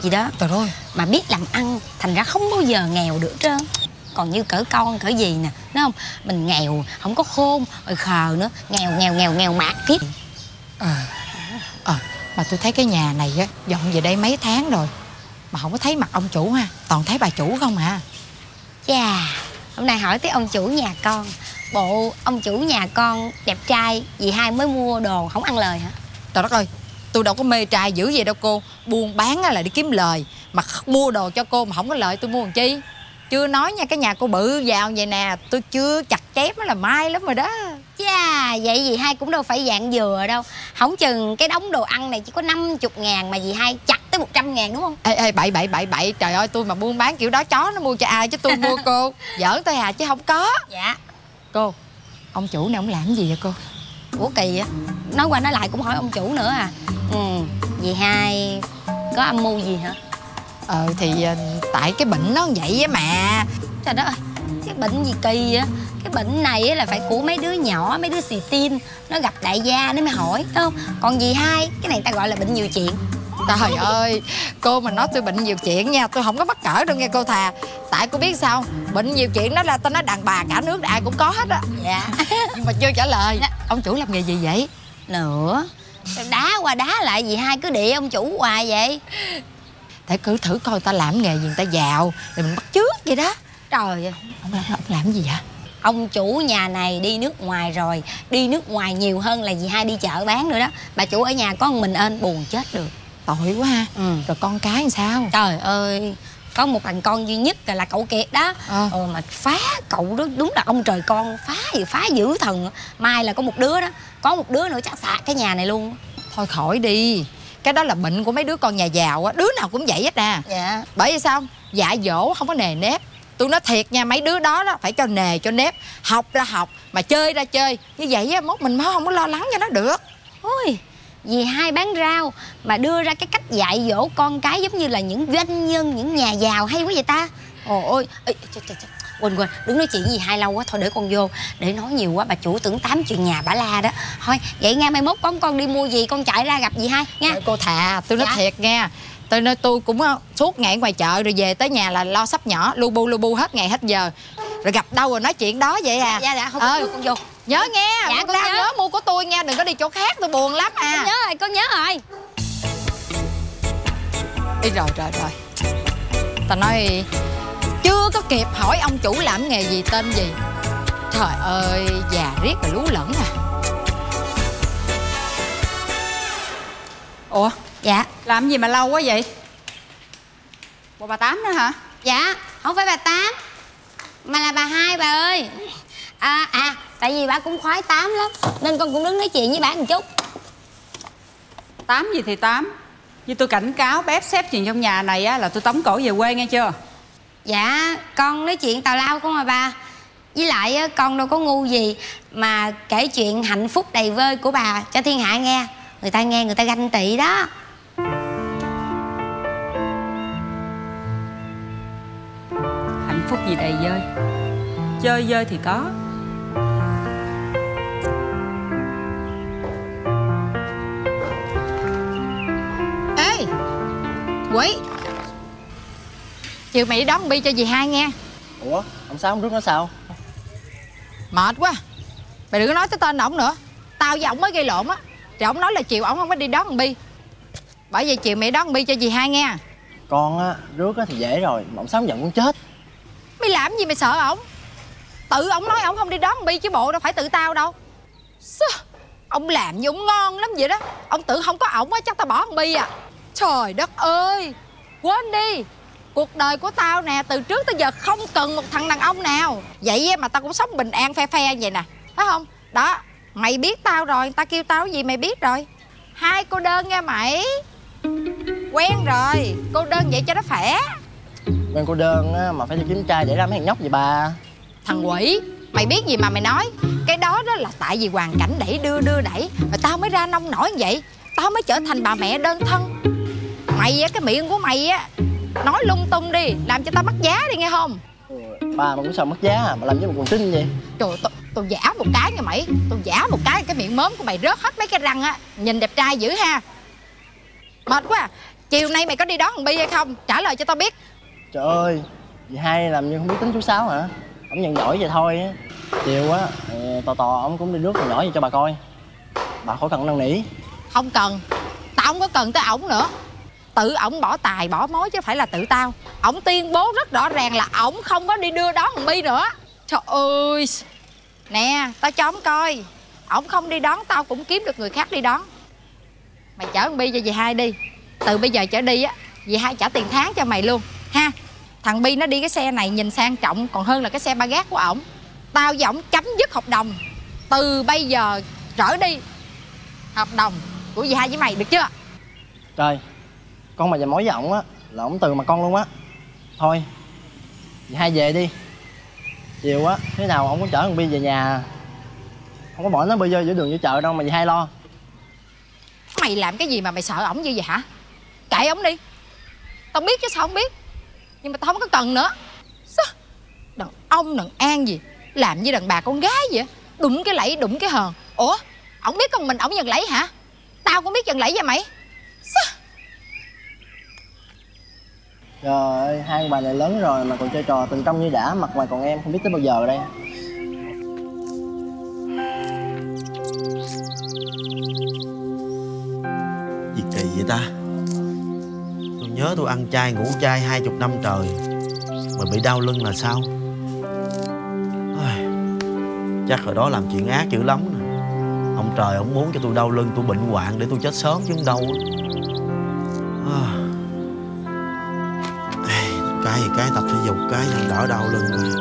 gì đó. Trời ơi. Mà biết làm ăn, thành ra không bao giờ nghèo được trơn. Còn như cỡ con cỡ gì nè, đúng không? Mình nghèo, không có khôn, rồi khờ nữa. Nghèo mạt kiếp. Mà tôi thấy cái nhà này á, dọn về đây mấy tháng rồi mà không có thấy mặt ông chủ ha. Toàn thấy bà chủ không à. Chà, hôm nay hỏi tới ông chủ nhà con. Bộ ông chủ nhà con đẹp trai, dì hai mới mua đồ không ăn lời hả? Trời đất ơi, tôi đâu có mê trai dữ vậy đâu cô. Buôn bán là đi kiếm lời. Mà mua đồ cho cô mà không có lợi tôi mua làm chi. Chưa nói nha, cái nhà cô bự vào vậy nè, tôi chưa chặt chém là mai lắm rồi đó. Chà, vậy dì hai cũng đâu phải dạng dừa đâu. Không chừng cái đống đồ ăn này chỉ có 50.000 mà dì hai chặt tới 100.000 đúng không? Ê, bậy. Trời ơi, tôi mà buôn bán kiểu đó chó nó mua cho ai chứ tôi mua cô. Giỡn tôi chứ không có. Dạ. Cô, ông chủ này ông làm cái gì vậy cô? Ủa kỳ vậy? Nói qua nói lại cũng hỏi ông chủ nữa à. Dì hai có âm mưu gì hả? Thì tại cái bệnh nó vậy á mà. Trời đất ơi, cái bệnh gì kỳ vậy? Cái bệnh này là phải của mấy đứa nhỏ, mấy đứa xì tin. Nó gặp đại gia nó mới hỏi, đúng không? Còn dì hai, cái này ta gọi là bệnh nhiều chuyện. Trời ơi, cô mà nói tôi bệnh nhiều chuyện nha, tôi không có mắc cỡ đâu nghe cô thà. Tại cô biết sao, bệnh nhiều chuyện đó là tao nói đàn bà cả nước ai cũng có hết á. Dạ. Nhưng mà chưa trả lời. Ông chủ làm nghề gì vậy? Nữa, đá qua đá lại dì hai cứ địa ông chủ hoài vậy. Để cứ thử coi người ta làm nghề gì người ta giàu rồi mình bắt chước vậy đó. Trời ơi, Ông làm cái gì vậy? ông chủ nhà này đi nước ngoài rồi. Đi nước ngoài nhiều hơn là dì hai đi chợ bán nữa đó. Bà chủ ở nhà có một mình ên buồn chết được. Tội quá ha. Rồi con cái làm sao? Trời ơi, có một thằng con duy nhất là cậu Kiệt đó. Mà phá cậu đó, đúng là ông trời con phá dữ thần. Mai là có một đứa đó, có một đứa nữa chắc sạc cái nhà này luôn. Thôi khỏi đi. Cái đó là bệnh của mấy đứa con nhà giàu á, đứa nào cũng vậy hết à. Dạ. Bởi vì sao? Dạy dỗ không có nề nếp. Tôi nói thiệt nha, mấy đứa đó phải cho nề cho nếp. Học ra học, mà chơi ra chơi. Như vậy á, mốt mình mới không có lo lắng cho nó được. Ôi, dì hai bán rau mà đưa ra cái cách dạy dỗ con cái giống như là những doanh nhân, những nhà giàu hay quá vậy ta. Ôi, quên, đứng nói chuyện gì hai lâu quá. Thôi để con vô, để nói nhiều quá bà chủ tưởng tám chuyện nhà bả la đó. Thôi vậy nghe, mai mốt con đi mua gì con chạy ra gặp dì hai nha. Cô thà, tôi nói thiệt nha. Tôi cũng suốt ngày ngoài chợ rồi về tới nhà là lo sắp nhỏ lu bu hết ngày hết giờ. Rồi gặp đâu rồi nói chuyện đó vậy à. Dạ, không con vô. Nhớ nghe, dạ, con nhớ mua của tôi nha, đừng có đi chỗ khác, tôi buồn lắm à. Con nhớ rồi. Đi rồi. Ta nói chưa có kịp hỏi ông chủ làm nghề gì tên gì. Trời ơi, già riết rồi lú lẫn à. Ủa? Dạ. Làm gì mà lâu quá vậy? Bộ bà Tám nữa hả? Dạ, không phải bà Tám mà là bà hai bà ơi. Tại vì bà cũng khoái Tám lắm nên con cũng đứng nói chuyện với bà một chút. Tám gì thì Tám, như tôi cảnh cáo bếp xếp chuyện trong nhà này á là tôi tống cổ về quê nghe chưa? Dạ, con nói chuyện tào lao không à bà. Với lại con đâu có ngu gì mà kể chuyện hạnh phúc đầy vơi của bà cho thiên hạ nghe. Người ta nghe người ta ganh tị đó. Hạnh phúc gì đầy vơi, chơi vơi thì có. Ê Quỷ, chiều mày đi đón Bi cho dì hai nghe. Ủa, ông Sáu không rước nó sao? Mệt quá. Mày đừng có nói tới tên ổng nữa. Tao với ổng mới gây lộn á. Rồi ổng nói là chiều ổng không có đi đón thằng Bi. Bởi vì chiều mày đón thằng Bi cho dì hai nghe. Con á, rước á thì dễ rồi, mà ông Sáu giận con chết. Mày làm gì mày sợ ổng? Tự ổng nói ổng không đi đón thằng Bi chứ bộ đâu phải tự tao đâu. Sao? Ông làm như ông ngon lắm vậy đó. Ông tự không có ổng á chắc tao bỏ thằng Bi à. Trời đất ơi, quên đi. Cuộc đời của tao nè, từ trước tới giờ không cần một thằng đàn ông nào. Vậy mà tao cũng sống bình an phe vậy nè, phải không? Đó, mày biết tao rồi, người ta kêu tao cái gì mày biết rồi. Hai cô đơn nghe mày. Quen rồi, cô đơn vậy cho nó khỏe. Quen cô đơn á, mà phải đi kiếm trai để ra mấy thằng nhóc vậy bà. Thằng quỷ, mày biết gì mà mày nói. Cái đó đó là tại vì hoàn cảnh đẩy đưa đẩy mà tao mới ra nông nổi như vậy. Tao mới trở thành bà mẹ đơn thân. Mày á, cái miệng của mày á nói lung tung đi, làm cho tao mất giá đi nghe không? Bà mà cũng sao mất giá à, mà làm với một con trinh vậy. Trời, tôi giả một cái nha mày. Tôi giả một cái mmiệng mớm của mày rớt hết mấy cái răng á. Nhìn đẹp trai dữ ha. Mệt quá à. Chiều nay mày có đi đón thằng Bi hay không? Trả lời cho tao biết. Trời ơi, dì hai làm như không biết tính chú Sáu hả? Ổng nhận giỏi vậy thôi á. Chiều á, tò ổng cũng đi rước con nhỏ về cho bà coi. Bà khỏi cần năn nỉ. Không cần. Tao không có cần tới ổng nữa. Tự ổng bỏ tài bỏ mối chứ phải là tự tao. Ổng tuyên bố rất rõ ràng là ổng không có đi đưa đón thằng Bi nữa. Trời ơi. Nè, tao cho ổng coi. Ổng không đi đón, tao cũng kiếm được người khác đi đón. Mày chở thằng Bi cho dì hai đi. Từ bây giờ trở đi á, dì hai trả tiền tháng cho mày luôn ha. Thằng Bi nó đi cái xe này nhìn sang trọng còn hơn là cái xe ba gác của ổng. Tao với ổng chấm dứt hợp đồng. Từ bây giờ trở đi, hợp đồng của dì hai với mày, được chưa? Trời, con mà giành mối với ổng á là ổng từ mà con luôn á. Thôi, dì hai về đi. Chiều á, thế nào ổng cũng chở thằng Bi về nhà. Không có bỏ nó bơi dơi giữa đường giữa chợ đâu mà dì hai lo. Mày làm cái gì mà mày sợ ổng như vậy hả? Kệ ổng đi. Tao biết chứ sao không biết. Nhưng mà tao không có cần nữa. Sao? Đàn ông đàn an gì làm như đàn bà con gái vậy. Đụng cái lẫy đụng cái hờn. Ủa, ổng biết con mình ổng giật lẫy hả? Tao cũng biết giật lẫy vậy mày. Sao? Trời ơi, hai ông bà này lớn rồi mà còn chơi trò tình trong như đã. Mặt mày còn em không biết tới bao giờ đây. Gì kỳ vậy ta? Tôi nhớ tôi ăn chay ngủ chay 20 năm trời mà bị đau lưng là sao? Chắc hồi đó làm chuyện ác dữ lắm nè. Ông trời ông muốn cho tôi đau lưng, tôi bệnh hoạn để tôi chết sớm chứ không đâu. Cái tập thể dục cái là đỡ đau lưng rồi.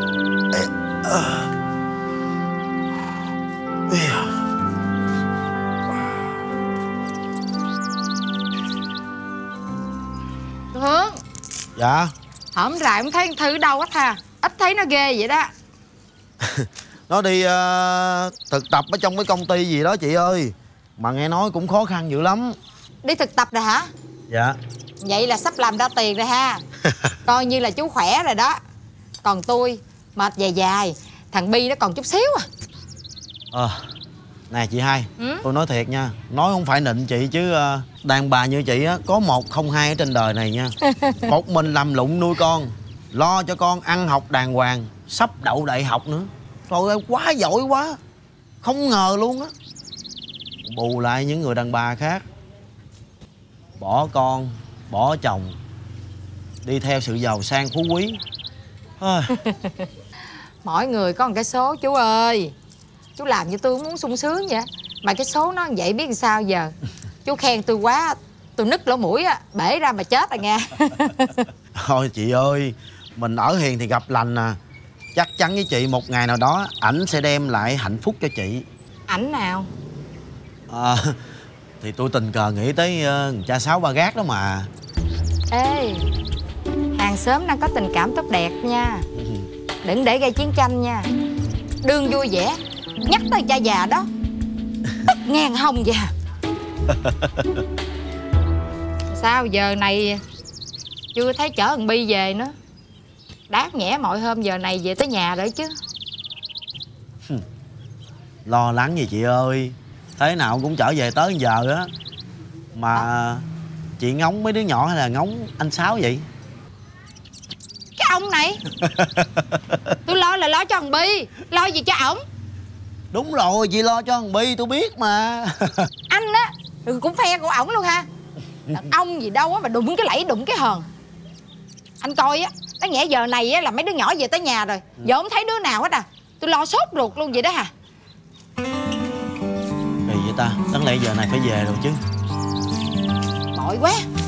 Hướng. Dạ. Hổm rày không thấy con Thư đâu hết ha. Ít thấy nó ghê vậy đó. Nó đi thực tập ở trong cái công ty gì đó chị ơi. Mà nghe nói cũng khó khăn dữ lắm. Đi thực tập rồi hả? Dạ. Vậy là sắp làm ra tiền rồi ha. Coi như là chú khỏe rồi đó. Còn tôi mệt dài dài. Thằng Bi nó còn chút xíu à. Nè chị hai, tôi nói thiệt nha. Nói không phải nịnh chị chứ đàn bà như chị á có một không hai ở trên đời này nha. Một mình làm lụng nuôi con, lo cho con ăn học đàng hoàng, sắp đậu đại học nữa. Trời ơi quá giỏi quá. Không ngờ luôn á. Bù lại những người đàn bà khác bỏ con, bỏ chồng, đi theo sự giàu sang phú quý. Mỗi người có một cái số chú ơi. Chú làm như tôi muốn sung sướng vậy. Mà cái số nó vậy biết làm sao giờ. Chú khen tôi quá, tôi nứt lỗ mũi á, bể ra mà chết rồi nha. Thôi chị ơi, mình ở hiền thì gặp lành à. Chắc chắn với chị một ngày nào đó ảnh sẽ đem lại hạnh phúc cho chị. Ảnh nào? Thì tôi tình cờ nghĩ tới cha Sáu Ba Gác đó mà. Ê, hàng xóm đang có tình cảm tốt đẹp nha. Đừng để gây chiến tranh nha. Đương vui vẻ, nhắc tới cha già đó tức ngàn hồng già. Sao giờ này chưa thấy chở thằng Bi về nữa. Đáng nhẽ mọi hôm giờ này về tới nhà rồi chứ. Lo lắng gì chị ơi. Thế nào cũng trở về tới giờ á. Mà chị ngóng mấy đứa nhỏ hay là ngóng anh Sáu vậy? Cái ông này. Tôi lo là lo cho thằng Bi. Lo gì cho ổng? Đúng rồi, chị lo cho thằng Bi tôi biết mà. Anh á cũng phe của ổng luôn ha. Đàn ông gì đâu á mà đụng cái lẫy đụng cái hờn. Anh coi á, đáng nhẽ giờ này á là mấy đứa nhỏ về tới nhà rồi. Giờ không thấy đứa nào hết à. Tôi lo sốt ruột luôn vậy đó hả? Kỳ vậy ta, đáng lẽ giờ này phải về rồi chứ. Bội quá.